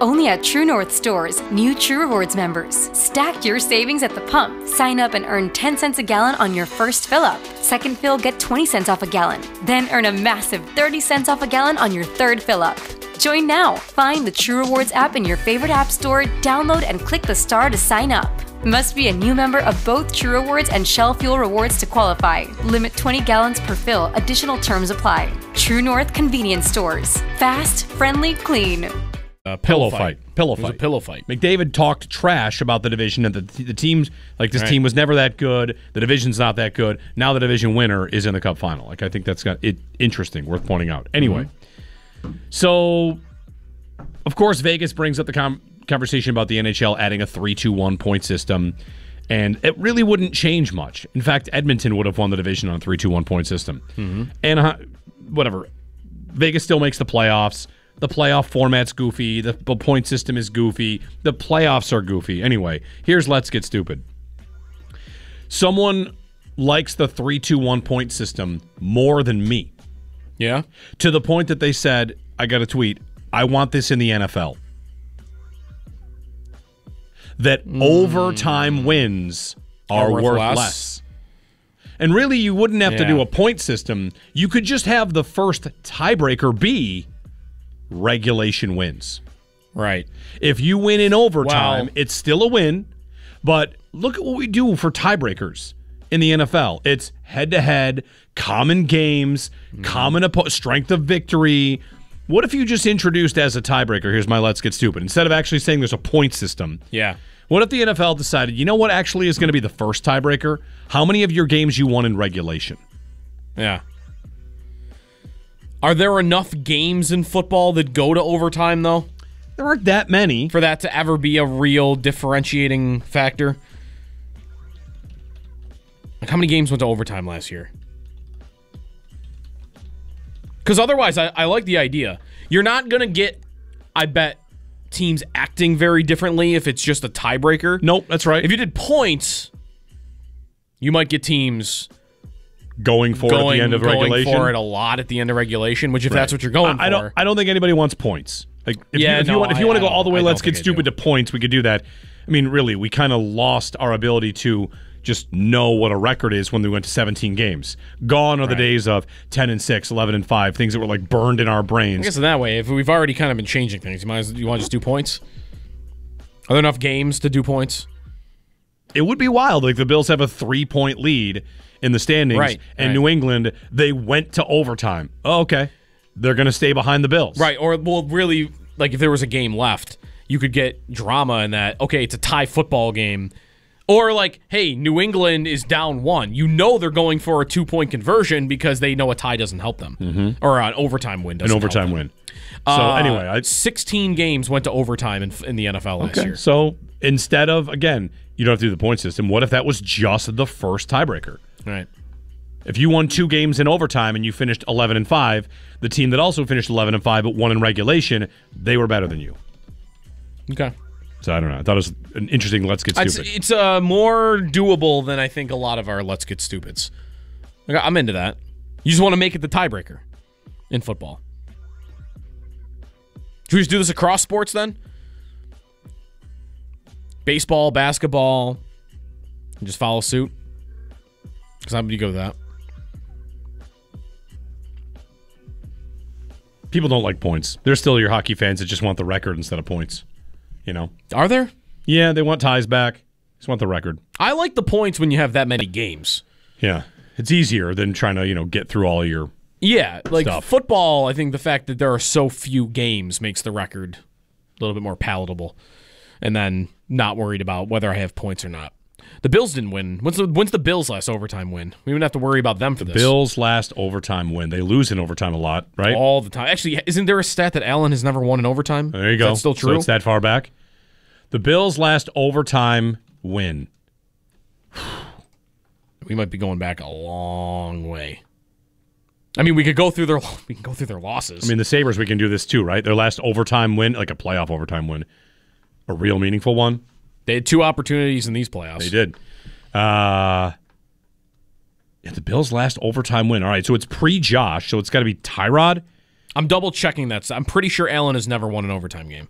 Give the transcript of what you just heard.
Only at True North stores, new True Rewards members. Stack your savings at the pump. Sign up and earn 10 cents a gallon on your first fill-up. Second fill, get 20 cents off a gallon. Then earn a massive 30 cents off a gallon on your third fill-up. Join now. Find the True Rewards app in your favorite app store, download and click the star to sign up. Must be a new member of both True Rewards and Shell Fuel Rewards to qualify. Limit 20 gallons per fill. Additional terms apply. True North Convenience Stores. Fast, friendly, clean. Pillow fight. It was a pillow fight. McDavid talked trash about the division and the teams. Like, this team was never that good. The division's not that good. Now the division winner is in the Cup final. Like, I think that's got it interesting, worth pointing out. Anyway, so of course Vegas brings up the conversation about the NHL adding a 3-2-1 point system, and it really wouldn't change much. In fact, Edmonton would have won the division on a 3-2-1 point system. And whatever, Vegas still makes the playoffs. The playoff format's goofy. The point system is goofy. The playoffs are goofy. Anyway, here's Let's Get Stupid. Someone likes the 3-2-1 point system more than me. Yeah? To the point that they said, I got a tweet, I want this in the NFL. That overtime wins are worth less. And really, you wouldn't have to do a point system. You could just have the first tiebreaker be regulation wins. Right. If you win in overtime, it's still a win. But look at what we do for tiebreakers in the NFL. It's head-to-head, common games, common strength of victory. What if you just introduced as a tiebreaker, here's my Let's Get Stupid, instead of actually saying there's a point system? Yeah. What if the NFL decided, you know what actually is going to be the first tiebreaker? How many of your games you won in regulation? Yeah. Are there enough games in football that go to overtime, though? There aren't that many. For that to ever be a real differentiating factor? Like, how many games went to overtime last year? Because otherwise, I like the idea. You're not going to get, I bet, teams acting very differently if it's just a tiebreaker. Nope, that's right. If you did points, you might get teams going for it at the end of regulation. Going for it a lot at the end of regulation, which if that's what you're going for. I don't think anybody wants points. Like, if you want to go all the way, let's get stupid to points, we could do that. I mean, really, we kind of lost our ability to just know what a record is when we went to 17 games. Gone are the days of 10-6, 11-5, things that were like burned in our brains. I guess in that way, if we've already kind of been changing things, you want to just do points? Are there enough games to do points? It would be wild. Like, the Bills have a 3-point lead in the standings, and New England, they went to overtime. Oh, okay. They're going to stay behind the Bills. Right, or, well, really, like, if there was a game left, you could get drama in that, okay, it's a tie football game. Or, like, hey, New England is down 1. You know they're going for a 2-point conversion because they know a tie doesn't help them. Or an overtime win doesn't help them. An overtime win. So, anyway. 16 games went to overtime in the NFL last year. So, instead of, again, you don't have to do the point system. What if that was just the first tiebreaker? Right. If you won 2 games in overtime and you finished 11-5, the team that also finished 11-5 but won in regulation, they were better than you. Okay. So I don't know. I thought it was an interesting Let's Get Stupid. It's more doable than I think a lot of our Let's Get Stupids. I'm into that. You just want to make it the tiebreaker in football. Should we just do this across sports then? Baseball, basketball, and just follow suit? Because how would you go with that? People don't like points. They're still your hockey fans that just want the record instead of points. You know? Are there? Yeah, they want ties back. Just want the record. I like the points when you have that many games. Yeah. It's easier than trying to, get through all your like stuff. Football, I think the fact that there are so few games makes the record a little bit more palatable. And then not worried about whether I have points or not. The Bills didn't win. When's the Bills' last overtime win? We wouldn't have to worry about them for this. Bills' last overtime win. They lose in overtime a lot, right? All the time. Actually, isn't there a stat that Allen has never won in overtime? There you go. Is that still true? So it's that far back? The Bills' last overtime win. We might be going back a long way. I mean, we could go through their losses. I mean, the Sabres, we can do this too, right? Their last overtime win, like a playoff overtime win. A real meaningful one. They had 2 opportunities in these playoffs. They did. The Bills' last overtime win. All right, so it's pre-Josh, so it's got to be Tyrod. I'm double-checking that. I'm pretty sure Allen has never won an overtime game.